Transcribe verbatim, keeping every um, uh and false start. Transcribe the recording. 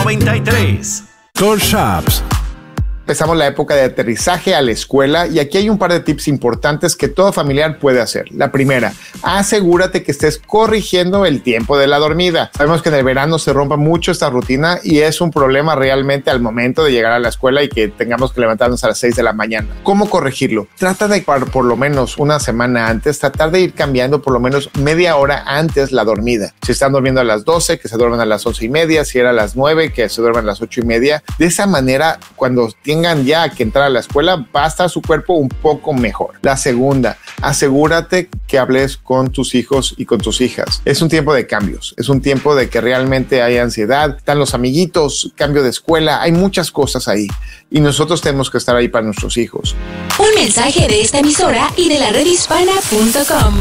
noventa y tres. Gold Shops. Empezamos la época de aterrizaje a la escuela y aquí hay un par de tips importantes que todo familiar puede hacer. La primera, asegúrate que estés corrigiendo el tiempo de la dormida. Sabemos que en el verano se rompe mucho esta rutina y es un problema realmente al momento de llegar a la escuela y que tengamos que levantarnos a las seis de la mañana. ¿Cómo corregirlo? Trata de por, por lo menos una semana antes, tratar de ir cambiando por lo menos media hora antes la dormida. Si están durmiendo a las doce, que se duerman a las once y media. Si era a las nueve, que se duerman a las ocho y media. De esa manera, cuando tengan ya que entrar a la escuela, va a estar su cuerpo un poco mejor. La segunda, asegúrate que hables con tus hijos y con tus hijas. Es un tiempo de cambios, es un tiempo de que realmente hay ansiedad, están los amiguitos, cambio de escuela, hay muchas cosas ahí y nosotros tenemos que estar ahí para nuestros hijos. Un mensaje de esta emisora y de la red hispana punto com.